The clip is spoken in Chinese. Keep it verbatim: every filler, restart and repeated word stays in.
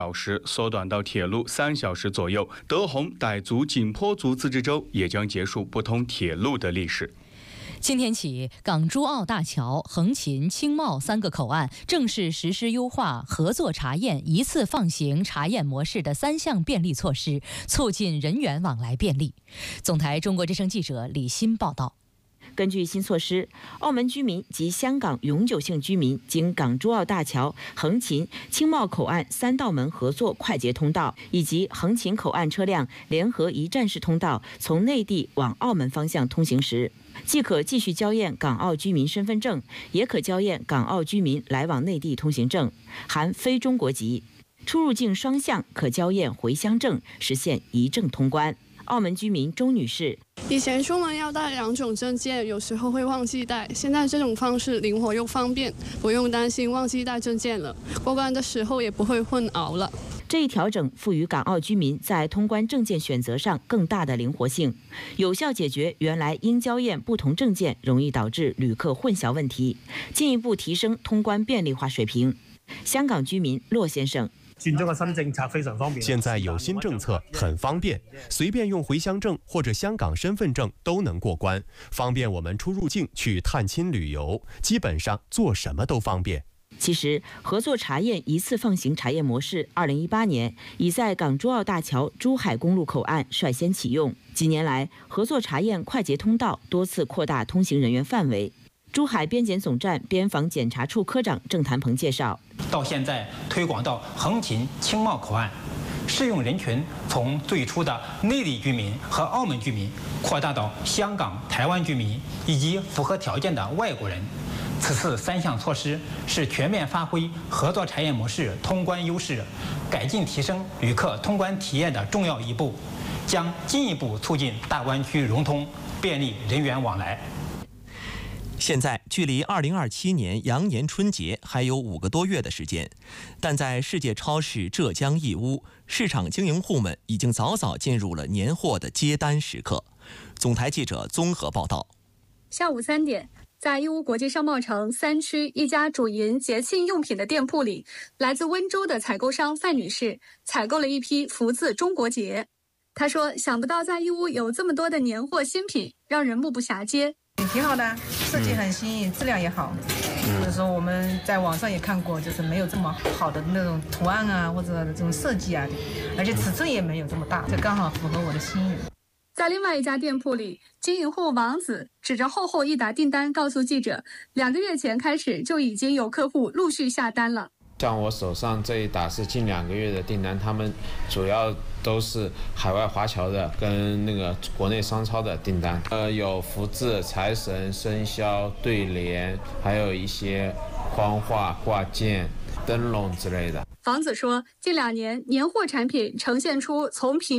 小时缩短到铁路三小时左右。德宏、傣族、景颇族自治州也将结束不通铁路的历史。 今天起，港珠澳大桥、横琴、青茂三个口岸正式实施优化合作查验、一次放行查验模式的三项便利措施，促进人员往来便利。总台中国之声记者李欣报道。 根据新措施，澳门居民及香港永久性居民经港珠澳大桥、横琴、青茂口岸三道门合作快捷通道以及横琴口岸车辆联合一站式通道从内地往澳门方向通行时，既可继续交验港澳居民身份证，也可交验港澳居民来往内地通行证，含非中国籍。出入境双向可交验回乡证，实现一证通关。澳门居民周女士： 以前出门要带两种证件，有时候会忘记带，现在这种方式灵活又方便，不用担心忘记带证件了，过关的时候也不会混淆了。 这一调整赋予港澳居民在通关证件选择上更大的灵活性，有效解决原来因交验不同证件容易导致旅客混淆问题，进一步提升通关便利化水平。香港居民骆先生： 轉咗個新政策非常方便。 現在有新政策，很方便，隨便用回鄉證或者香港身份證都能過關，方便我們出入境去探親旅遊，基本上做什麼都方便。 其實，合作查驗一次放行查驗模式，二零一八年已在港珠澳大橋珠海公路口岸率先啟用。幾年來，合作查驗快捷通道多次擴大通行人員範圍。珠海邊檢總站邊防檢查處科長鄭譚鵬介紹， 到現在推廣到橫琴、青茂口岸，適用人群從最初的內地居民和澳門居民擴大到香港、台灣居民以及符合條件的外國人。此次三項措施是全面發揮合作查驗模式通關優勢，改進提升旅客通關體驗的重要一步，將進一步促進大灣區融通，便利人員往來。 现在距离二零二七年羊年春节还有五个多月的时间，但在世界超市浙江义乌，市场经营户们已经早早进入了年货的接单时刻。总台记者综合报道。 下午三点，在义乌国际商贸城三区一家主营节庆用品的店铺里，来自温州的采购商范女士采购了一批福字中国结。她说：“想不到在义乌有这么多的年货新品，让人目不暇接。” 挺好的，设计很新颖，质量也好。就是说我们在网上也看过，就是没有这么好的那种图案啊，或者这种设计啊，而且尺寸也没有这么大，这刚好符合我的心意。 在另外一家店铺里，经营户王子指着厚厚一沓订单告诉记者，两个月前开始就已经有客户陆续下单了。 像我手上这一打是近两个月的订单，他们主要都是海外华侨的跟那个国内商超的订单，呃，有福字、财神、生肖、对联，还有一些框画、挂件、灯笼之类的。 房子说，近两年年货产品呈现出从平